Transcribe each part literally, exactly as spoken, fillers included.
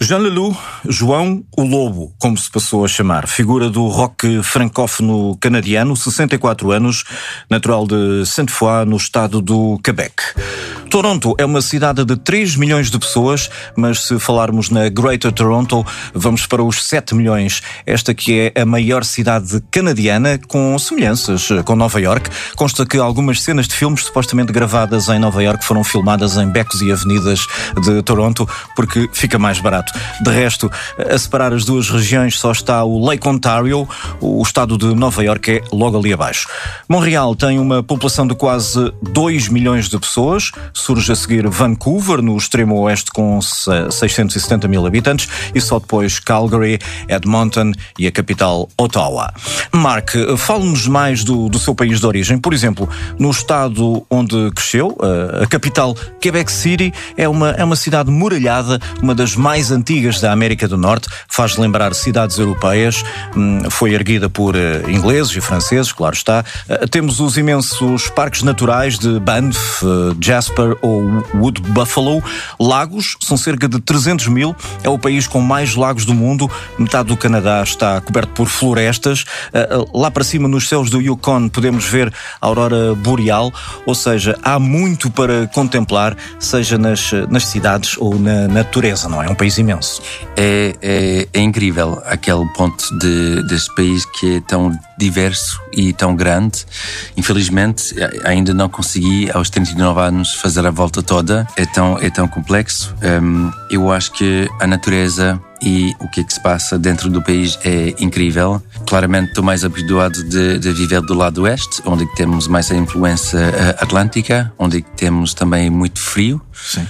Jean Leloup, João o Lobo, como se passou a chamar, figura do rock francófono canadiano, sessenta e quatro anos, natural de Sainte-Foy, no estado do Quebec. Toronto é uma cidade de três milhões de pessoas, mas se falarmos na Greater Toronto, vamos para os sete milhões. Esta que é a maior cidade canadiana, com semelhanças com Nova York. Consta que algumas cenas de filmes supostamente gravadas em Nova York foram filmadas em becos e avenidas de Toronto, porque fica mais barato. De resto, a separar as duas regiões só está o Lake Ontario, o estado de Nova York é logo ali abaixo. Montreal tem uma população de quase dois milhões de pessoas. Surge a seguir Vancouver, no extremo oeste, com seiscentos e setenta mil habitantes, e só depois Calgary, Edmonton e a capital Ottawa. Mark, fale-nos mais do, do seu país de origem. Por exemplo, no estado onde cresceu, a, a capital Quebec City é uma, é uma cidade muralhada, uma das mais antigas da América do Norte, faz lembrar cidades europeias, foi erguida por ingleses e franceses, claro está. Temos os imensos parques naturais de Banff, Jasper ou Wood Buffalo. Lagos, são cerca de trezentos mil, é o país com mais lagos do mundo, metade do Canadá está coberto por florestas. Lá para cima, nos céus do Yukon, podemos ver a aurora boreal, ou seja, há muito para contemplar, seja nas, nas cidades ou na natureza, não é? É um país imenso. É, é, é incrível aquele ponto de, deste país que é tão diverso e tão grande. Infelizmente, ainda não consegui, aos trinta e nove anos, fazer a volta toda. É tão, é tão complexo. Um, eu acho que a natureza e o que é que se passa dentro do país é incrível. Claramente estou mais habituado de, de viver do lado oeste, onde temos mais a influência uh, atlântica, onde temos também muito frio. Sim.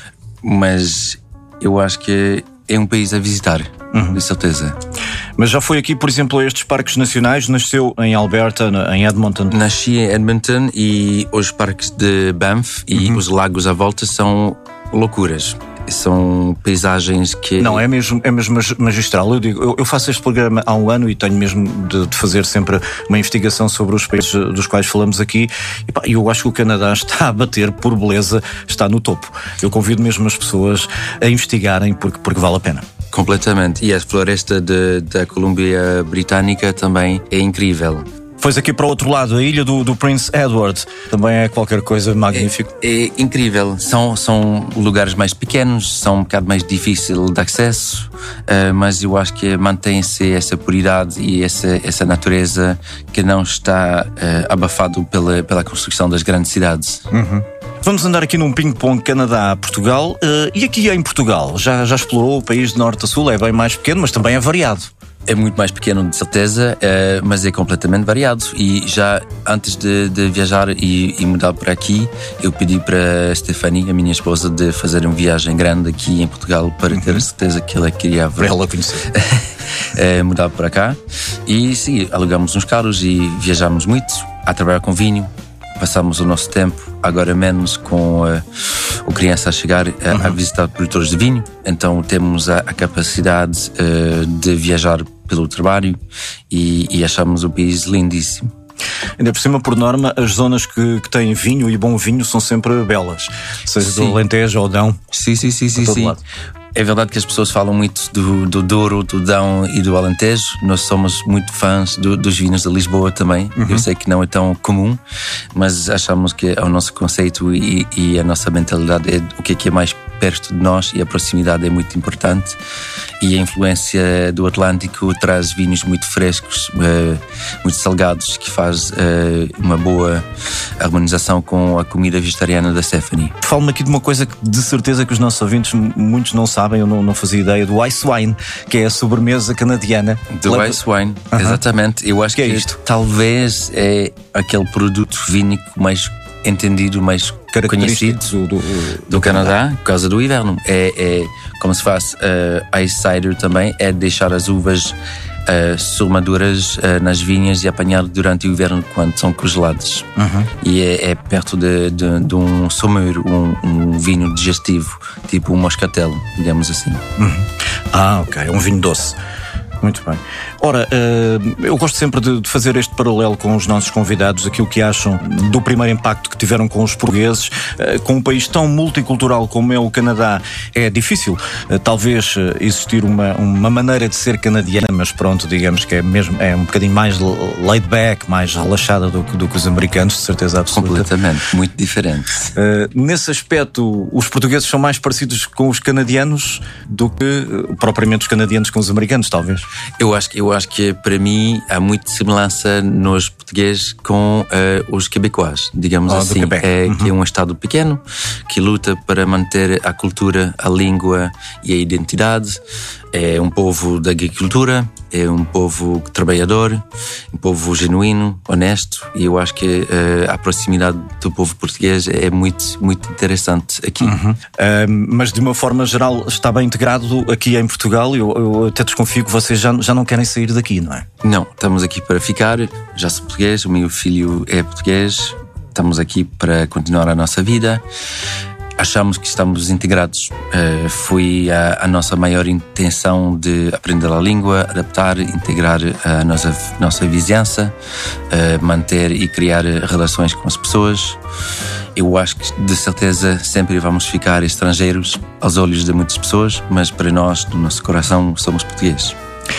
Mas eu acho que é um país a visitar, uhum. De certeza. Mas já foi aqui, por exemplo, a estes parques nacionais? Nasceu em Alberta, em Edmonton? Nasci em Edmonton e os parques de Banff e uhum. os lagos à volta são loucuras. São paisagens que... Não, é mesmo, é mesmo magistral. Eu digo, eu, eu faço este programa há um ano e tenho mesmo de, de fazer sempre uma investigação sobre os países dos quais falamos aqui. E pá, eu acho que o Canadá está a bater por beleza, está no topo. Eu convido mesmo as pessoas a investigarem porque, porque vale a pena. Completamente. E a floresta de, da Colômbia Britânica também é incrível. Pois aqui para o outro lado, a ilha do, do Prince Edward, também é qualquer coisa magnífico. É, é incrível, são, são lugares mais pequenos, são um bocado mais difícil de acesso, uh, mas eu acho que mantém-se essa puridade e essa, essa natureza que não está uh, abafado pela, pela construção das grandes cidades. Uhum. Vamos andar aqui num ping-pong Canadá-Portugal, uh, e aqui em Portugal, já, já explorou o país de norte a sul? É bem mais pequeno, mas também é variado. É muito mais pequeno, de certeza, mas é completamente variado. E já antes de, de viajar e, e mudar para aqui, eu pedi para a Stephanie, a minha esposa, de fazer uma viagem grande aqui em Portugal para ter a certeza que ela queria ver. Para ela conhecer. Mudar para cá. E sim, alugamos uns carros e viajamos muito a trabalhar com vinho. Passamos o nosso tempo, agora menos, com uh, o criança a chegar a, uhum. a visitar produtores de vinho. Então temos a, a capacidade uh, de viajar pelo trabalho e, e achamos o país lindíssimo. Ainda por cima, por norma, as zonas que, que têm vinho e bom vinho são sempre belas, seja sim. do Alentejo ou Dão. Sim, sim, sim, sim, sim. É verdade que as pessoas falam muito do, do Douro, do Dão e do Alentejo. Nós somos muito fãs do, dos vinhos de Lisboa também. Uhum. Eu sei que não é tão comum, mas achamos que o nosso conceito e, e a nossa mentalidade é o que é, que é mais perto de nós, e a proximidade é muito importante. E a influência do Atlântico traz vinhos muito frescos, uh, muito salgados, que faz uh, uma boa harmonização com a comida vegetariana da Stephanie. Fala-me aqui de uma coisa que de certeza que os nossos ouvintes muitos não sabem, eu não, não fazia ideia, do Ice Wine, que é a sobremesa canadiana. Do Leva... Ice Wine, uh-huh. Exatamente. Eu acho que, que é isto? Talvez é aquele produto vínico mais entendido, mais conhecido do, do, do, do Canadá, Canadá, por causa do inverno. É, é como se faz uh, Ice Cider também, é deixar as uvas uh, surmaduras uh, nas vinhas e apanhar durante o inverno quando são congeladas. Uhum. E é, é perto de, de, de um sommeur, um, um vinho digestivo, tipo um moscatel, digamos assim. Uhum. Ah, ok, um vinho doce. Muito bem. Ora, eu gosto sempre de fazer este paralelo com os nossos convidados, aquilo que acham do primeiro impacto que tiveram com os portugueses. Com um país tão multicultural como é o Canadá, é difícil talvez existir uma, uma maneira de ser canadiana, mas pronto, digamos que é mesmo é um bocadinho mais laid back, mais relaxada do, do que os americanos, de certeza absoluta. Completamente, muito diferente. Uh, nesse aspecto, os portugueses são mais parecidos com os canadianos do que uh, propriamente os canadianos com os americanos, talvez. Eu acho, eu acho que, para mim, há muita semelhança nos portugueses com uh, os quebecois, digamos oh, assim. É, uhum. Que é um estado pequeno, que luta para manter a cultura, a língua e a identidade. É um povo da agricultura, é um povo trabalhador, um povo genuíno, honesto, e eu acho que uh, a proximidade do povo português é muito, muito interessante aqui. Uhum. Uh, mas de uma forma geral está bem integrado aqui em Portugal. Eu, eu até desconfio que vocês já, já não querem sair daqui, não é? Não, estamos aqui para ficar. Já sou português, o meu filho é português, estamos aqui para continuar a nossa vida. Achamos que estamos integrados. Uh, foi a, a nossa maior intenção de aprender a língua, adaptar, integrar a nossa, nossa vizinhança, uh, manter e criar relações com as pessoas. Eu acho que, de certeza, sempre vamos ficar estrangeiros aos olhos de muitas pessoas, mas para nós, no nosso coração, somos portugueses.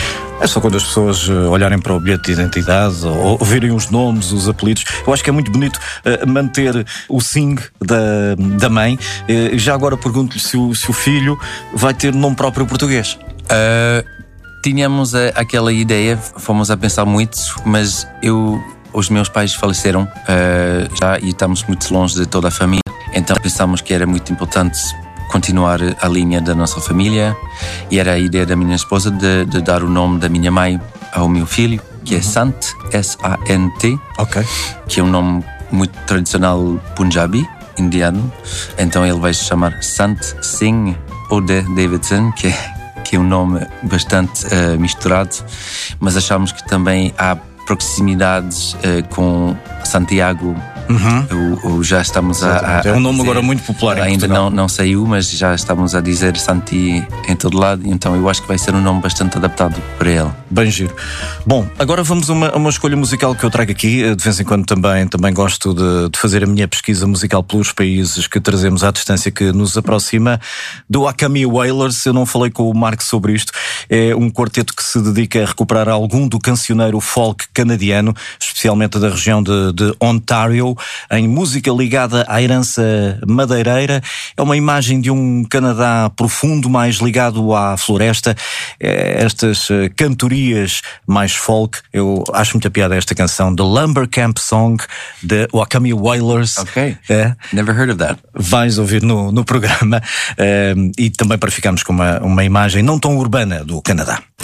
É só quando as pessoas olharem para o bilhete de identidade ou ouvirem os nomes, os apelidos. Eu acho que é muito bonito uh, manter o sing da, da mãe. Uh, já agora pergunto-lhe se o, se o filho vai ter nome próprio português. Uh, tínhamos a, aquela ideia, fomos a pensar muito, mas eu, os meus pais faleceram uh, já e estamos muito longe de toda a família. Então pensámos que era muito importante continuar a linha da nossa família, e era a ideia da minha esposa de, de dar o nome da minha mãe ao meu filho, que é Sant, S A N T, okay. Que é um nome muito tradicional punjabi, indiano. Então ele vai se chamar Sant Singh Ode Davidson, que é, que é um nome bastante uh, misturado, mas achamos que também há proximidades uh, com Santiago. Uhum. O, o, já estamos a, a, é um nome dizer, agora muito popular. Ainda não, não saiu, mas já estamos a dizer Santi em todo lado. Então eu acho que vai ser um nome bastante adaptado para ele. Bem giro. Bom, agora vamos a uma, a uma escolha musical que eu trago aqui. De vez em quando também, também gosto de, de fazer a minha pesquisa musical pelos países que trazemos à distância, que nos aproxima. Do Akami Wailers, eu não falei com o Mark sobre isto. É um quarteto que se dedica a recuperar algum do cancioneiro folk canadiano, especialmente da região de, de Ontário, em música ligada à herança madeireira. É uma imagem de um Canadá profundo, mais ligado à floresta. É, estas cantorias mais folk. Eu acho muita piada esta canção, The Lumber Camp Song, de Akami Wailers. Ok, é. Never heard of that. Vais ouvir no, no programa. É, e também para ficarmos com uma, uma imagem não tão urbana do Canadá.